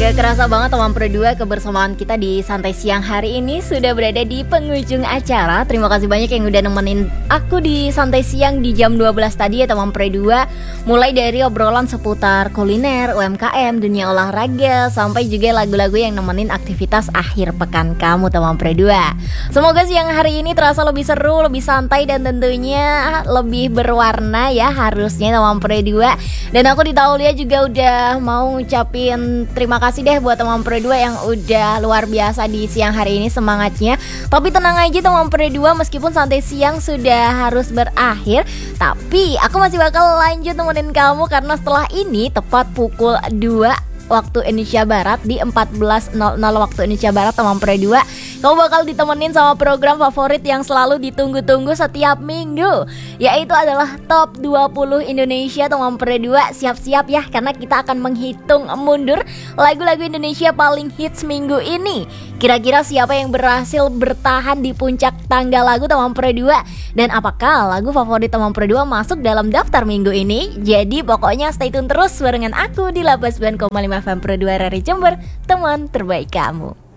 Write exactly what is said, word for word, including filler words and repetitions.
Gak kerasa banget teman berdua, kebersamaan kita di Santai Siang hari ini sudah berada di penghujung acara. Terima kasih banyak yang udah nemenin aku di Santai Siang di jam dua belas tadi ya teman berdua. Mulai dari obrolan seputar kuliner, U M K M, dunia olahraga, sampai juga lagu-lagu yang nemenin aktivitas akhir pekan kamu teman berdua. Semoga siang hari ini terasa lebih seru, lebih santai, dan tentunya lebih berwarna ya harusnya teman berdua. Dan aku di Taulia juga udah mau ngucapin terima kasih Kasih deh buat teman berdua yang udah luar biasa di siang hari ini semangatnya. Tapi tenang aja teman berdua, meskipun santai siang sudah harus berakhir, tapi aku masih bakal lanjut nemenin kamu karena setelah ini tepat pukul dua waktu Indonesia Barat di empat belas nol nol waktu Indonesia Barat teman berdua, kamu bakal ditemenin sama program favorit yang selalu ditunggu-tunggu setiap minggu, yaitu adalah Top dua puluh Indonesia teman berdua. Siap-siap ya, karena kita akan menghitung mundur lagu-lagu Indonesia paling hits minggu ini. Kira-kira siapa yang berhasil bertahan di puncak tangga lagu teman berdua, dan apakah lagu favorit teman berdua masuk dalam daftar minggu ini? Jadi pokoknya stay tune terus barengan aku di delapan puluh sembilan koma lima F M Pro dua R R I Jember, teman terbaik kamu.